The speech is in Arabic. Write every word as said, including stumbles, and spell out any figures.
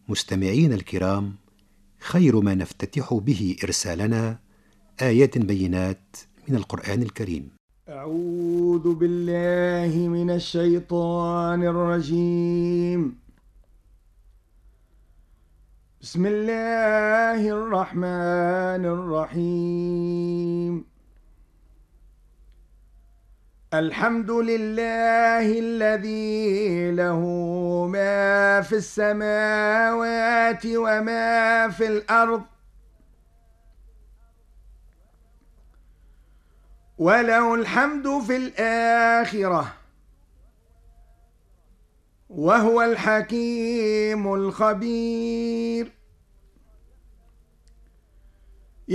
مستمعين الكرام، خير ما نفتتح به إرسالنا آيات بينات من القرآن الكريم. أعوذ بالله من الشيطان الرجيم. بسم الله الرحمن الرحيم. الحمد لله الذي له ما في السماوات وما في الأرض، وله الحمد في الآخرة، وهو الحكيم الخبير.